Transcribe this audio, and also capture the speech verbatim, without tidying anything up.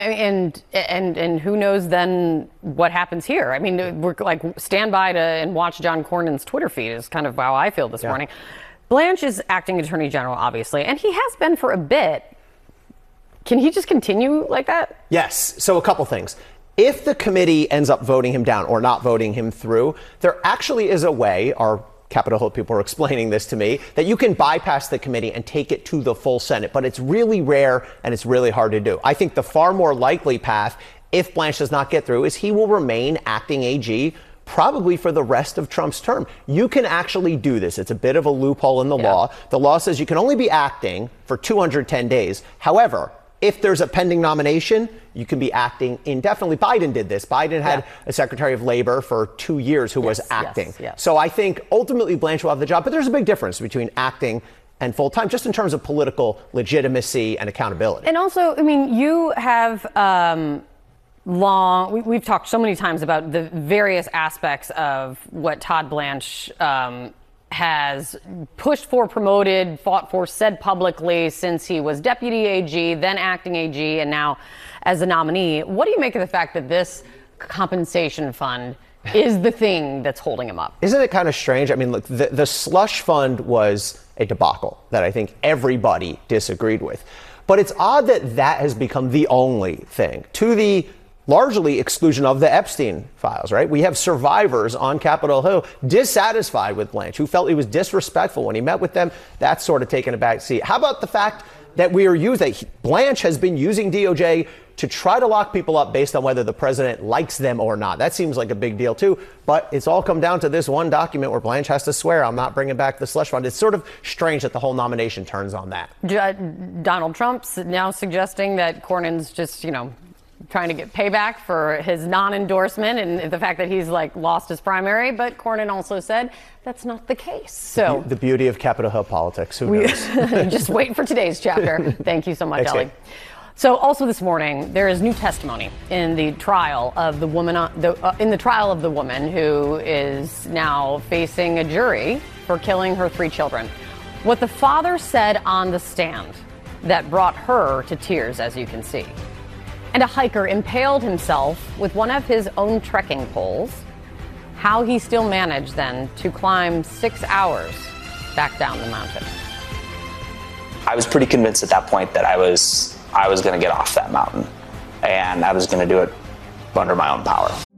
And and and who knows then what happens here? I mean, we're like stand by to and watch John Cornyn's Twitter feed is kind of how I feel this yeah. morning. Blanche is acting attorney general, obviously, and he has been for a bit. Can he just continue like that? Yes. So a couple things. If the committee ends up voting him down or not voting him through, there actually is a way, our Capitol Hill people are explaining this to me, that you can bypass the committee and take it to the full Senate. But it's really rare and it's really hard to do. I think the far more likely path, if Blanche does not get through, is he will remain acting A G probably for the rest of Trump's term. You can actually do this. It's a bit of a loophole in the yeah. law. The law says you can only be acting for two hundred ten days. However, if there's a pending nomination, you can be acting indefinitely. Biden did this. Biden had yeah. a Secretary of Labor for two years who yes, was acting. Yes, yes. So I think ultimately Blanche will have the job. But there's a big difference between acting and full-time, just in terms of political legitimacy and accountability. And also, I mean, you have um, long, we, we've talked so many times about the various aspects of what Todd Blanche um, has pushed for, promoted, fought for, said publicly since he was deputy A G, then acting A G, and now as a nominee. What do you make of the fact that this compensation fund is the thing that's holding him up? Isn't it kind of strange? I mean, look, the, the slush fund was a debacle that I think everybody disagreed with. But it's odd that that has become the only thing, to the largely exclusion of the Epstein files, right? We have survivors on Capitol Hill dissatisfied with Blanche, who felt he was disrespectful when he met with them. That's sort of taken a back seat. How about the fact that we are using, that Blanche has been using D O J to try to lock people up based on whether the president likes them or not? That seems like a big deal, too. But it's all come down to this one document where Blanche has to swear, I'm not bringing back the slush fund. It's sort of strange that the whole nomination turns on that. Donald Trump's now suggesting that Cornyn's just, you know, trying to get payback for his non-endorsement and the fact that he's like lost his primary. But Cornyn also said that's not the case. So the beauty of Capitol Hill politics. Who knows? Just wait for today's chapter. Thank you so much, Thanks, Ellie. Kate. So also this morning, there is new testimony in the trial of the woman, uh, the, uh, in the trial of the woman who is now facing a jury for killing her three children. What the father said on the stand that brought her to tears, as you can see. And a hiker impaled himself with one of his own trekking poles. How he still managed then to climb six hours back down the mountain. I was pretty convinced at that point that I was I was going to get off that mountain, and I was going to do it under my own power.